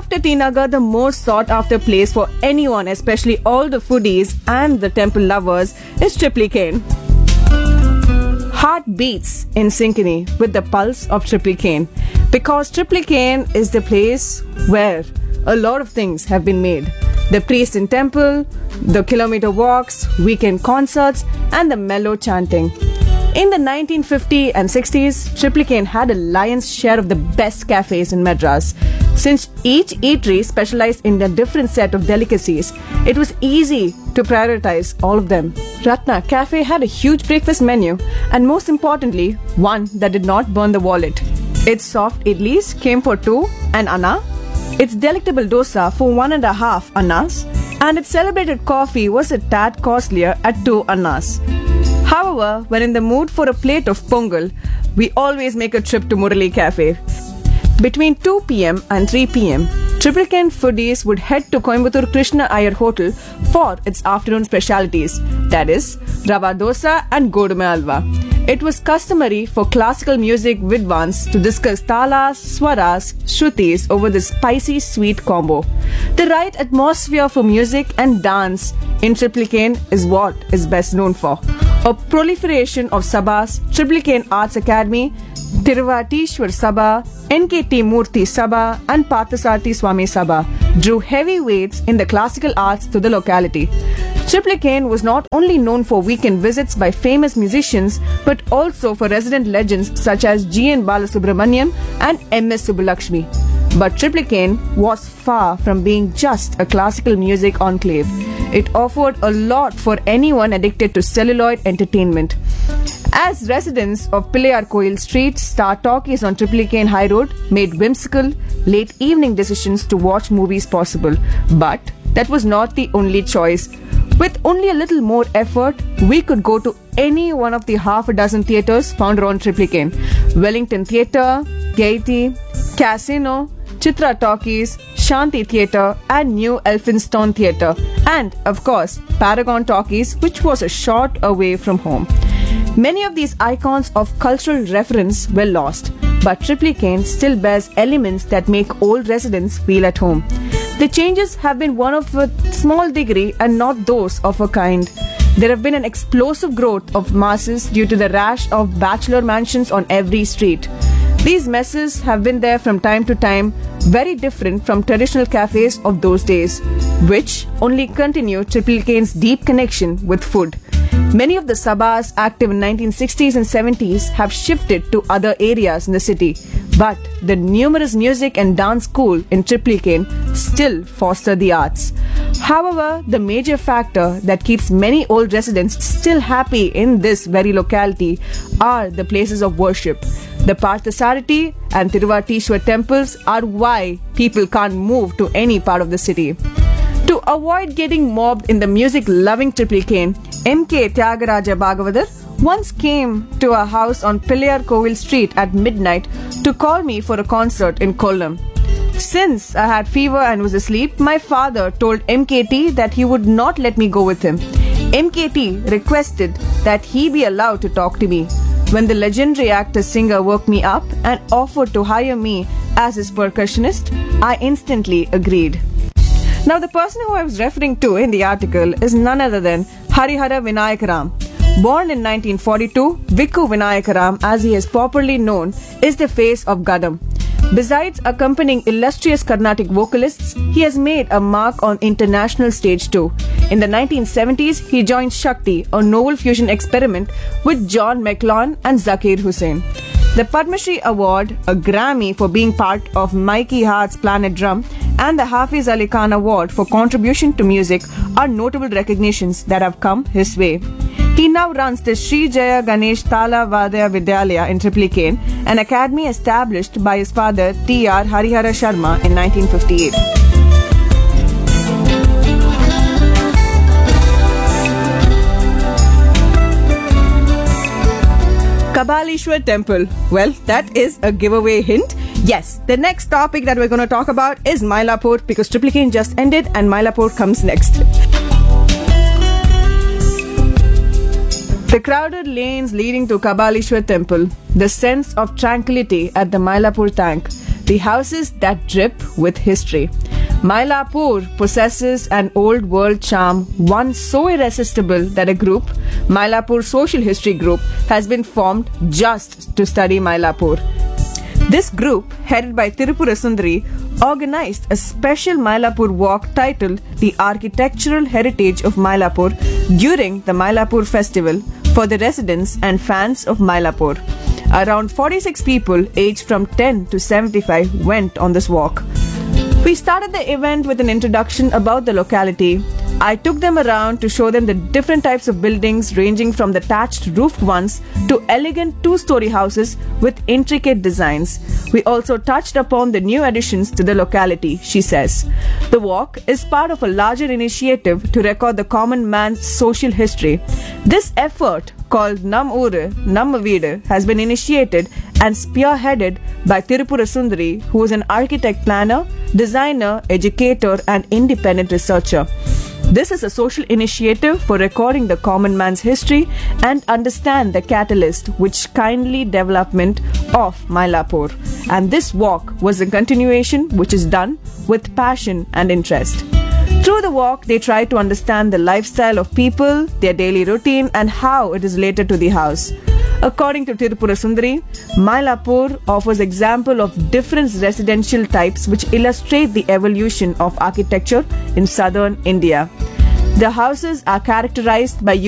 After T Nagar, the most sought after place for anyone, especially all the foodies and the temple lovers, is Triplicane. Heart beats in synchrony with the pulse of Triplicane because Triplicane is the place where a lot of things have been made. The priest in temple, the kilometer walks, weekend concerts, and the mellow chanting. In the 1950s and 60s, Triplicane had a lion's share of the best cafes in Madras. Since each eatery specialized in a different set of delicacies, it was easy to prioritize all of them. Ratna Cafe had a huge breakfast menu and most importantly, one that did not burn the wallet. Its soft idlis came for 2 and anna, its delectable dosa for 1.5 annas, and its celebrated coffee was a tad costlier at 2 annas. However, when in the mood for a plate of pongal, we always make a trip to Murali Cafe. Between 2 p.m. and 3 p.m., Triplicane foodies would head to Coimbatore Krishna Iyer Hotel for its afternoon specialities, that is, rava dosa and godume alva. It was customary for classical music vidwans to discuss talas, swaras, shrutis over this spicy sweet combo. The right atmosphere for music and dance in Triplicane is what is best known for. A proliferation of sabhas, Triplicane Arts Academy, Tiruvatishwar Sabha, NKT Murthy Sabha and Parthasarthi Swami Sabha drew heavyweights in the classical arts to the locality. Triplicane was not only known for weekend visits by famous musicians but also for resident legends such as G.N. Balasubramaniam and M.S. Subbulakshmi. But Triplicane was far from being just a classical music enclave. It offered a lot for anyone addicted to celluloid entertainment. As residents of Pillayar Koil Street, Star Talkies on Triplicane High Road made whimsical, late evening decisions to watch movies possible. But that was not the only choice. With only a little more effort, we could go to any one of the half a dozen theatres found around Triplicane. Wellington Theatre, Gaiety, Casino, Chitra Talkies, Shanti Theatre and New Elphinstone Theatre, and of course Paragon Talkies, which was a short away from home. Many of these icons of cultural reference were lost, but Triplicane still bears elements that make old residents feel at home. The changes have been one of a small degree and not those of a kind. There have been an explosive growth of masses due to the rash of bachelor mansions on every street. These messes have been there from time to time, very different from traditional cafes of those days, which only continue Triplicane's deep connection with food. Many of the sabhas active in 1960s and 70s have shifted to other areas in the city, but the numerous music and dance school in Triplicane still foster the arts. However, the major factor that keeps many old residents still happy in this very locality are the places of worship. The Parthasarthi and Tiruvatishwar temples are why people can't move to any part of the city. To avoid getting mobbed in the music-loving Triplicane, M.K. Tyagaraja Bhagavathar once came to a house on Pillayar Koil Street at midnight to call me for a concert in Kollam. Since I had fever and was asleep, my father told MKT that he would not let me go with him. MKT requested that he be allowed to talk to me. When the legendary actor-singer woke me up and offered to hire me as his percussionist, I instantly agreed. Now, the person who I was referring to in the article is none other than Harihara Vinayakaram. Born in 1942, Vikku Vinayakaram, as he is popularly known, is the face of Gadam. Besides accompanying illustrious Carnatic vocalists, he has made a mark on international stage too. In the 1970s, he joined Shakti, a novel fusion experiment with John McLaughlin and Zakir Hussain. The Padma Shri Award, a Grammy for being part of Mikey Hart's Planet Drum, and the Hafiz Ali Khan Award for contribution to music are notable recognitions that have come his way. He now runs the Sri Jaya Ganesh Tala Vadya Vidyalaya in Triplicane, an academy established by his father T.R. Harihara Sharma in 1958. Kabaleshwar Temple. Well, that is a giveaway hint. Yes, the next topic that we're going to talk about is Mylapore because Triplicane just ended and Mylapore comes next. The crowded lanes leading to Kabaleshwar Temple, the sense of tranquility at the Mylapore tank, the houses that drip with history. Mylapore possesses an old world charm, one so irresistible that a group, Mylapore Social History Group, has been formed just to study Mylapore. This group, headed by Tirupura Sundari, organized a special Mylapore walk titled The Architectural Heritage of Mylapore during the Mylapore Festival for the residents and fans of Mylapore. Around 46 people aged from 10 to 75 went on this walk. We started the event with an introduction about the locality. I took them around to show them the different types of buildings ranging from the thatched roofed ones to elegant two-story houses with intricate designs. We also touched upon the new additions to the locality, she says. The walk is part of a larger initiative to record the common man's social history. This effort, called Nam Uru, Namma Veedu, has been initiated and spearheaded by Tirupura Sundari, who is an architect planner, designer, educator and independent researcher. This is a social initiative for recording the common man's history and understand the catalyst which kindly development of Mylapore. And this walk was a continuation which is done with passion and interest. Through the walk, they try to understand the lifestyle of people, their daily routine and how it is related to the house. According to Tirupura Sundari, Mylapore offers example of different residential types which illustrate the evolution of architecture in southern India. The houses are characterized by